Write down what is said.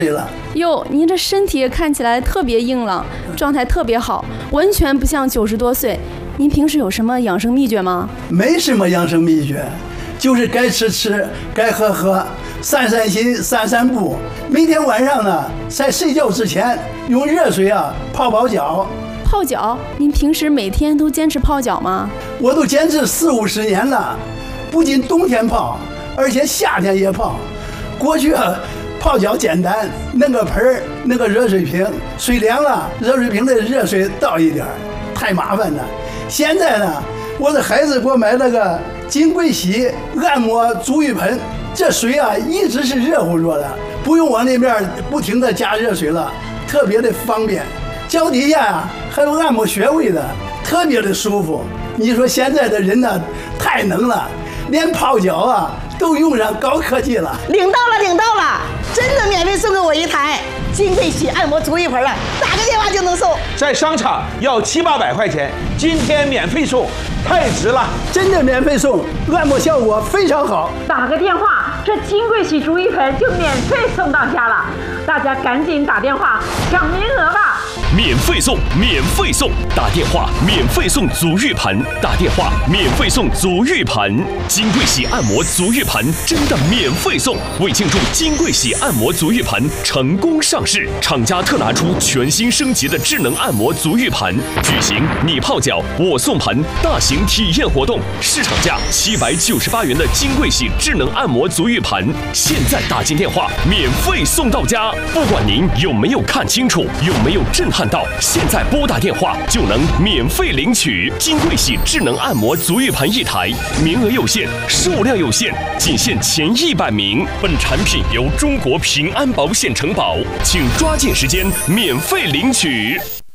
了。 哟，您这身体看起来特别硬朗，状态特别好，完全不像90多岁。您平时有什么养生秘诀吗？ 没什么养生秘诀，就是该吃吃，该喝喝，散散心，散散步。每天晚上呢，在睡觉之前用热水泡脚。 泡脚？您平时每天都坚持泡脚吗？ 我都坚持40-50年了，不仅冬天泡，而且夏天也泡。过去泡脚简单，弄个盆儿，弄个热水瓶，水凉了，热水瓶的热水倒一点，太麻烦了。现在呢，我的孩子给我买了个金桂烯按摩足浴盆，这水一直是热乎着的，不用往里面不停的加热水了，特别的方便。脚底下还有按摩穴位的，特别的舒服。你说现在的人呢，太能了，连泡脚都用上高科技了。 领到了，真的免费送给我一台金桂烯按摩足浴盆了，打个电话就能送。 在商场要700-800块钱，今天免费送，太值了！ 真的免费送，按摩效果非常好。 打个电话，这金桂烯足浴盆就免费送到家了，大家赶紧打电话抢名额吧！ 免费送，免费送！打电话免费送足浴盆，打电话免费送足浴盆。金桂烯按摩足浴盆真的免费送！为庆祝金桂烯按摩足浴盆成功上市，厂家特拿出全新升级的智能按摩足浴盆，举行你泡脚我送盆大型体验活动。市场价798元的金桂烯智能按摩足浴盆，现在打进电话免费送到家。不管您有没有看清楚，有没有震撼到，现在拨打电话就能免费领取金桂烯智能按摩足浴盆一台，名额有限，数量有限，仅限前100名。本产品由中国平安保险承保，请抓紧时间免费领取。